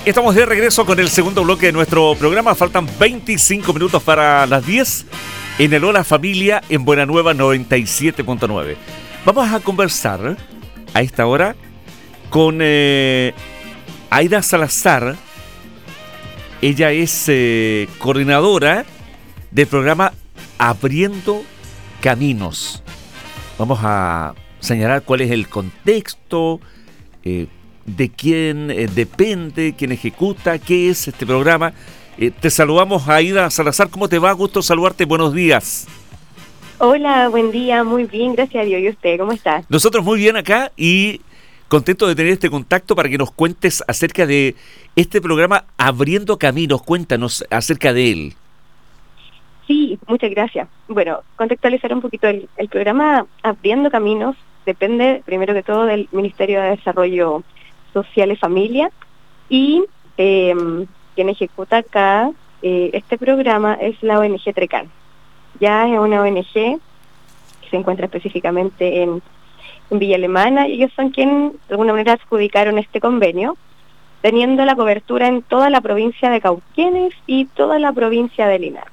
Estamos de regreso con el segundo bloque de nuestro programa. Faltan 25 minutos para las 10 en el Hola Familia en Buena Nueva 97.9. Vamos a conversar a esta hora con Aida Salazar. Ella es coordinadora del programa Abriendo Caminos. Vamos a señalar cuál es el contexto, de quién depende, quién ejecuta, qué es este programa. Te saludamos, Aida Salazar. ¿Cómo te va? Gusto saludarte. Buenos días. Hola, buen día. Muy bien, gracias a Dios. ¿Y usted cómo está? Nosotros muy bien acá y contento de tener este contacto para que nos cuentes acerca de este programa Abriendo Caminos. Cuéntanos acerca de él. Sí, muchas gracias. Bueno, contextualizar un poquito el programa Abriendo Caminos depende primero que todo del Ministerio de Desarrollo Social y Familia, y quien ejecuta acá este programa es la ONG Trecan. Ya es una ONG que se encuentra específicamente en Villa Alemana, y ellos son quienes de alguna manera adjudicaron este convenio, teniendo la cobertura en toda la provincia de Cauquenes y toda la provincia de Linares.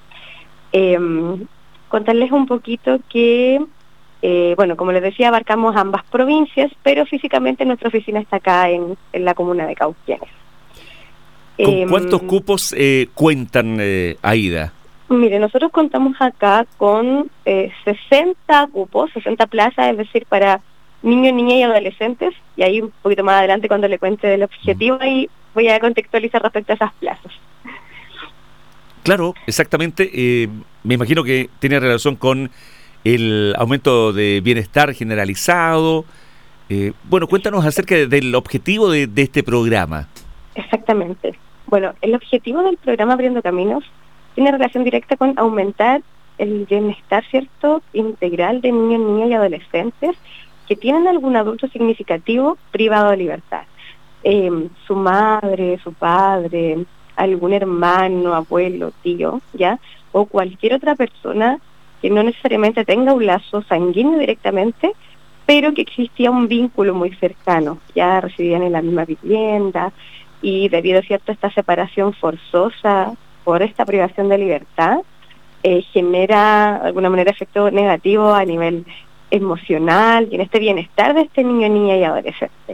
Contarles un poquito que bueno, como les decía, abarcamos ambas provincias, pero físicamente nuestra oficina está acá en la comuna de Cauquenes. ¿Con cuántos cupos cuentan, Aida? Mire, nosotros contamos acá con 60 cupos, 60 plazas, es decir, para niños, niñas y adolescentes, y ahí un poquito más adelante cuando le cuente del objetivo, ahí voy a contextualizar respecto a esas plazas. Claro, exactamente. Me imagino que tiene relación con el aumento de bienestar generalizado. Bueno, cuéntanos acerca del objetivo de este programa. Exactamente. Bueno, el objetivo del programa Abriendo Caminos tiene relación directa con aumentar el bienestar, ¿cierto?, integral de niños, niñas y adolescentes que tienen algún adulto significativo privado de libertad. Su madre, su padre, algún hermano, abuelo, tío, ¿ya? O cualquier otra persona que no necesariamente tenga un lazo sanguíneo directamente, pero que existía un vínculo muy cercano. Ya residían en la misma vivienda y debido, ¿cierto?, a esta separación forzosa por esta privación de libertad, genera de alguna manera efecto negativo a nivel emocional y en este bienestar de este niño, niña y adolescente.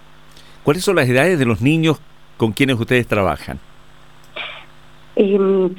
¿Cuáles son las edades de los niños con quienes ustedes trabajan?